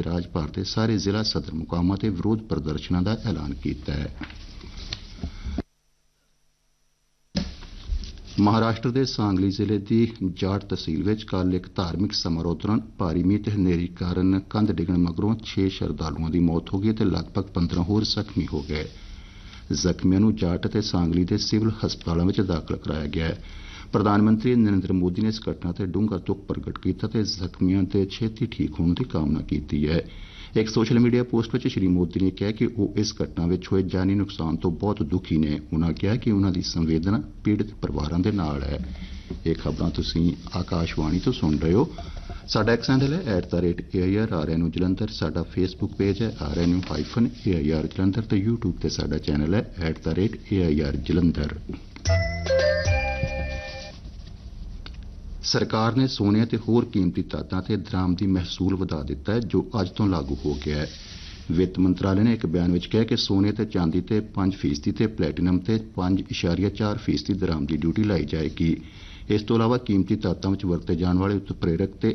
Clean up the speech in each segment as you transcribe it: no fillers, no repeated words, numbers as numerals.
ते राज भर के सारे जिला सदर मुकामां ते विरोध प्रदर्शनां दा ऐलान कीता है। महाराष्ट्र के सांगली जिले की जाट तहसील में कल एक धार्मिक समारोह दौरान भारी मींह ते हनेरी कारण कंध डिगण मगरों 6 श्रद्धालुओं की मौत हो गई ते लगभग 15 होर जख्मी हो गए। जख्मियों नूं जाट ते सांगली के सिविल हस्पतालों में दाखिल कराया गया है। प्रधानमंत्री नरेंद्र मोदी ने इस घटना से डूंगा दुख प्रगट किया ते जख्मियों के छेती ठीक होने की कामना की है। एक सोशल मीडिया पोस्ट में श्री मोदी ने कहा कि वो इस घटना में होए जानी नुकसान तो बहुत दुखी ने। उन्होंने कहा कि उन्होंने संवेदना पीड़ित परिवारों के नाल है। ये खबरां तुसीं आकाशवाणी तो सुन रहे हो। साडा एक्स हैंडल है @AIR जलंधर। साडा फेसबुक पेज है RNU-AIR जलंधर ते यूट्यूब ते साडा चैनल है @AIR जलंधर। सरकार ने सोने ते होर कीमती धातां ते दरामदी महसूल वधा दिता है, जो अज तो लागू हो गया है। वित्त मंत्रालय ने एक बयान में कहा कि सोने ते चांदी ते 5% ते प्लैटिनम ते 5.4% दरामदी ड्यूटी लाई जाएगी। इस तो इलावा कीमती धातां विच वरते जाने वाले उत्प्रेरक ते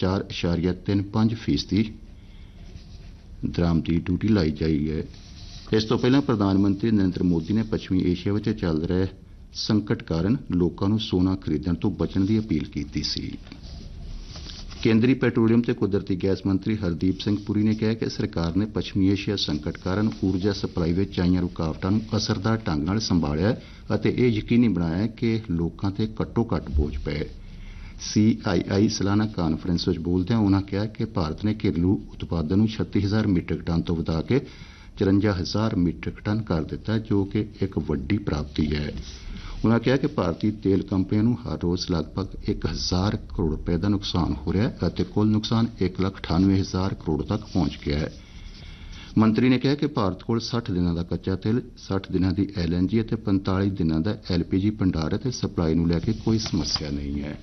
4.35% दरामदी ड्यूटी लाई जाई है। इस तो पहले प्रधानमंत्री नरेंद्र मोदी ने पश्चिमी एशिया विच चल रहे संकट कारण लोगों को सोना खरीदण तो बचण की अपील की सी। केंद्रीय पेट्रोलियम ते कुदरती गैस मंत्री हरदीप सिंह पुरी ने कहा कि सरकार ने पश्चिमी एशिया संकट कारण ऊर्जा सप्लाई में आईयां रुकावटां नूं असरदार ढंग नाल संभालिया अते इह यकीनी बनाया कि लोकां ते घट्टो घट्ट बोझ पए। CII सालाना कानफ्रेंस में बोलदे उन्होंने कहा कि भारत ने घरेलू उत्पादन नूं 36,000 मीट्रिक टन तो वधा के 54,000 मीट्रिक टन कर दिता, जो कि एक वड्डी प्राप्ति है। उन्होंने कहा कि भारतीय तेल कंपनियों नूं हर रोज लगभग 1,000 करोड़ रुपए का नुकसान हो रहा है और कुल नुकसान 1,98,000 करोड़ तक पहुंच गया है। मंत्री ने कहा कि भारत को 60 दिनों का कच्चा तेल, 60 दिनों की LNG और 45 दिनों का LPG भंडार है, सप्लाई नूं लैके कोई समस्या नहीं है।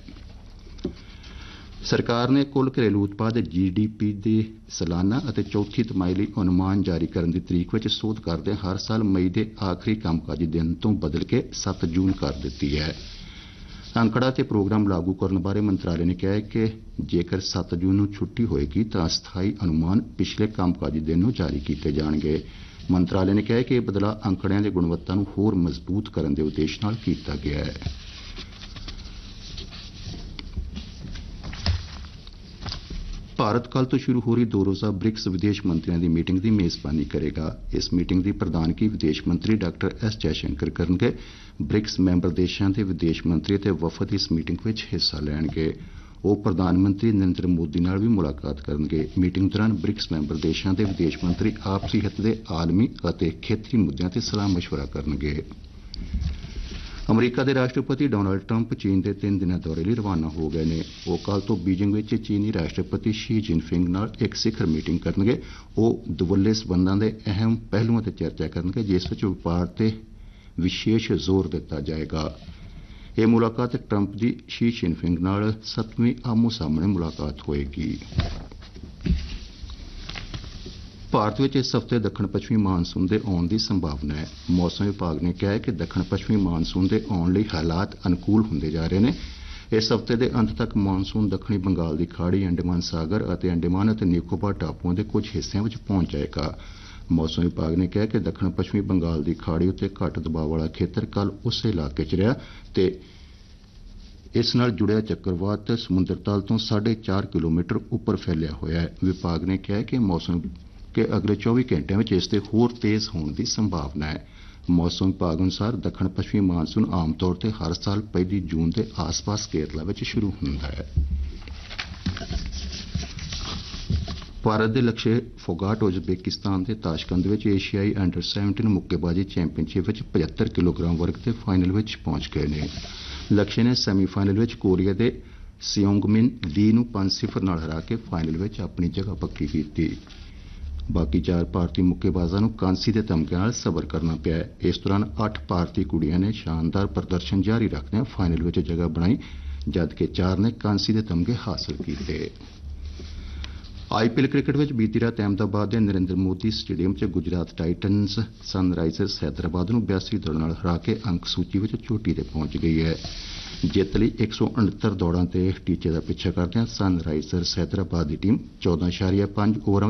सरकार ने कुल घरेलू उत्पाद GDP की सालाना और चौथी तिमाही लई अनुमान जारी करने की तरीक में सोध करदे हर साल मई के आखिरी कामकाजी दिन तो बदल के 7 जून कर दी है। अंकड़ा ते प्रोग्राम लागू करने बारे मंत्रालय ने कहा है कि जेकर 7 जून नूं छुट्टी होएगी तो अस्थाई अनुमान पिछले कामकाजी दिन नूं जारी किए जाएंगे। मंत्रालय ने कहा है कि यह बदलाव अंकड़ियां की गुणवत्ता नूं होर मजबूत करने के उद्देश्य नाल किया गया है। भारत कल तो शुरू हो रही 2 रोज़ा ब्रिक्स विदेश मंत्रियों की मीटिंग की मेज़बानी करेगा। इस मीटिंग की प्रधानगी विदेश मंत्री doctor S Jaishankar करनगे। BRICS member देशों के विदेश मंत्री ते वफद इस मीटिंग में हिस्सा लैणगे। वो प्रधानमंत्री नरेंद्र मोदी नाल भी मुलाकात करनगे। मीटिंग दौरान ब्रिक्स मैंबर देशों के विदेश मंत्री आपसी हित के आलमी और खेतरी मुद्दों पर सलाह मशवरा करनगे। अमरीका के राष्ट्रपति डोनाल्ड ट्रंप चीन के 3 दिना दौरे लिए रवाना हो गए हैं। वो कल तो बीजिंग में चीनी राष्ट्रपति शी जिनफिंग नाल एक शिखर मीटिंग करनगे। वो दुवल्ले संबंधों के अहम पहलुओं पर चर्चा करनगे, जिस विच व्यापार ते विशेष जोर दिता जाएगा। यह मुलाकात ट्रंप की शी जिनफिंग नाल 7वीं आमो सामने मुलाकात होएगी। भारत में इस हफ्ते दक्षिण पश्चिमी मानसून के आने की संभावना है। मौसम विभाग ने कहा है कि दक्षिण पश्चिमी मानसून के आने लई हालात अनुकूल होंदे जा रहे हैं। इस हफ्ते के अंत तक मानसून दक्षिणी बंगाल की खाड़ी, अंडमान सागर और अंडमान और निकोबार टापुओं के कुछ हिस्सों में पहुंच जाएगा। मौसम विभाग ने कहा कि दक्षिण पश्चिमी बंगाल की खाड़ी उत्ते घट दबाव वाला खेतर कल उस इलाके च रहा ते इस नाल जुड़िया चक्रवात समुद्र तल तो 4.5 किलोमीटर उपर फैलिया होया है। विभाग ने कहा कि मौसम के अगले 24 घंटे में इसके होर तेज होने की संभावना है। मौसम विभाग अनुसार दक्षिण पश्चिमी मानसून आमतौर पर हर साल 1 जून के आस पास केरला में शुरू होता है। भारत के लक्ष्य फोगाट उज़बेकिस्तान के ताशकंद में एशियाई अंडर-17 मुक्केबाजी चैंपीयनशिप 75 किलोग्राम वर्ग के फाइनल में पहुंच गए हैं। लक्ष्य ने सैमीफाइनल में कोरिया के सियोंगमिन ली नूं 5-0 नाल हरा के फाइनल में अपनी जगह पक्की की। बाकी 4 भारतीय मुक्केबाजां नूं कांसी के तमगे नाल सबर करना पिया। इस दौरान 8 भारतीय कुड़ियां ने शानदार प्रदर्शन जारी रखदे फाइनल में जगह बनाई, जबकि 4 ने कांसी के तमगे हासिल किए। IPL क्रिकेट में बीती रात अहमदाबाद के नरेंद्र मोदी स्टेडियम च गुजरात टाइटन्स सनराइजर्स हैदराबाद नूं 82 दौड़ां नाल हरा के अंक सूची में चोटी ते पहुंच गई है। जित लई 169 दौड़ां ते टीचे का पिछा करदे सनराइजर्स हैदराबाद की टीम 14.5 ओवरां